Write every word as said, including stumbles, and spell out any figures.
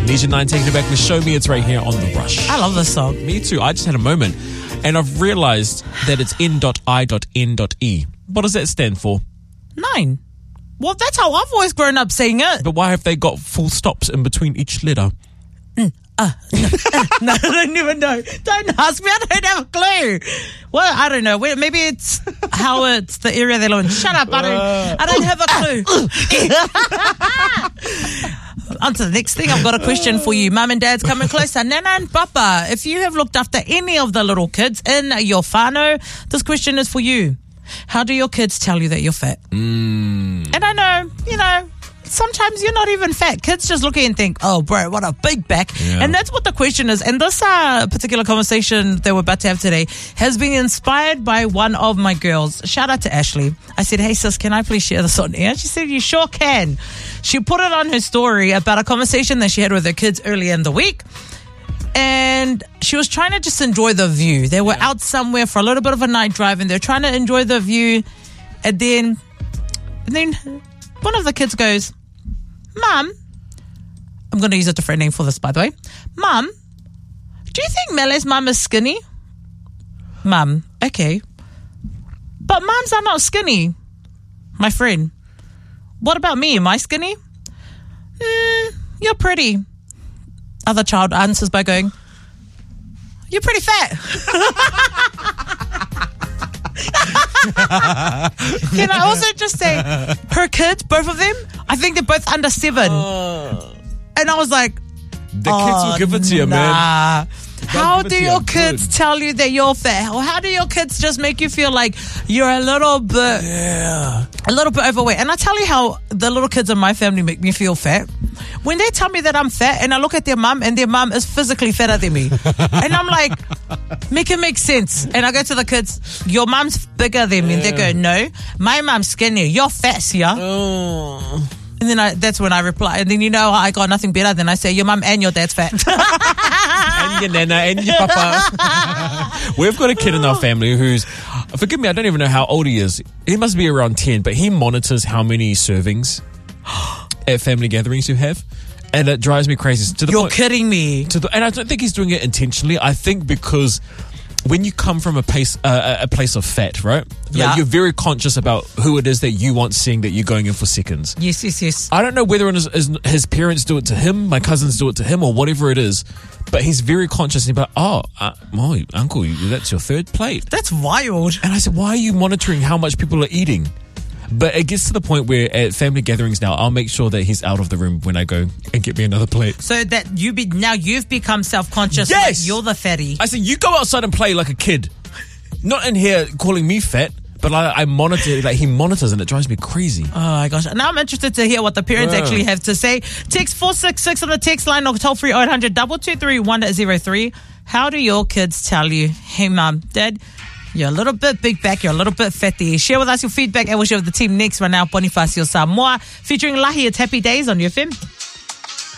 Amnesia nine taking it back with Show Me. It's right here on The Rush. I love this song. Me too. I just had a moment and I've realised that it's N I N E. What does that stand for? Nine. Well, that's how I've always grown up saying it. But why have they got full stops in between each letter? Mm, uh, no, uh, no, I don't even know. Don't ask me. I don't have a clue. Well, I don't know. Maybe it's how it's the area they live in. Shut up. I don't, I don't have a clue. On to the next thing. I've got a question for you. Mum and Dad's coming closer. Nana and Papa, if you have looked after any of the little kids in your whānau, this question is for you. How do your kids tell you that you're fat? Mm. And I know, you know, sometimes you're not even fat. Kids just look at you and think, oh, bro, what a big back. Yeah. And that's what the question is. And this uh, particular conversation that we're about to have today has been inspired by one of my girls. Shout out to Ashley. I said, hey, sis, can I please share this on air? She said, you sure can. She put it on her story about a conversation that she had with her kids earlier in the week. And she was trying to just enjoy the view. They were yeah. out somewhere for a little bit of a night drive and they're trying to enjoy the view. And then, and then one of the kids goes, Mum, I'm going to use a different name for this, by the way. Mum, do you think Mele's mum is skinny? Mum, okay. But mums are not skinny. My friend, what about me? Am I skinny? Mm, you're pretty. Other child answers by going, you're pretty fat. Can I also just say, her kids, both of them, I think they're both under seven. Uh, and I was like, the oh, kids will give it to you, nah. man. How do your kids good. tell you that you're fat? Or how do your kids just make you feel like you're a little bit, yeah. a little bit overweight? And I tell you how the little kids in my family make me feel fat. When they tell me that I'm fat and I look at their mum and their mum is physically fatter than me. And I'm like, make it make sense. And I go to the kids, your mum's bigger than me. Yeah. And they go, no, my mum's skinny. You're fat, yeah. Oh. And then I, that's when I reply. And then you know I got nothing better than I say, your mum and your dad's fat. And your nana and your papa. We've got a kid in our family who's, forgive me, I don't even know how old he is. He must be around ten, but he monitors how many servings at family gatherings you have. And it drives me crazy. To the You're point, kidding me. To the, and I don't think he's doing it intentionally. I think because when you come from a place, uh, a place of fat, right? Yeah. Like you're very conscious about who it is that you want seeing that you're going in for seconds. Yes, yes, yes. I don't know whether his, his, his parents do it to him, my cousins do it to him, or whatever it is. But he's very conscious about, oh, uh, my uncle, that's your third plate. That's wild. And I said, why are you monitoring how much people are eating? But it gets to the point where at family gatherings now, I'll make sure that he's out of the room when I go and get me another plate. So that you be now you've become self-conscious. Yes! Like you're the fatty. I said, you go outside and play like a kid. Not in here calling me fat, but I, I monitor, like he monitors and it drives me crazy. Oh my gosh. Now I'm interested to hear what the parents yeah. actually have to say. Text four six six on the text line or toll free oh eight hundred, two two three, one zero three. How do your kids tell you, hey mum, dad, you're a little bit big back, you're a little bit fatty? Share with us your feedback and we'll share with the team next right now. Bonifacio Samoa featuring Lahi. It's Happy Days on U F M.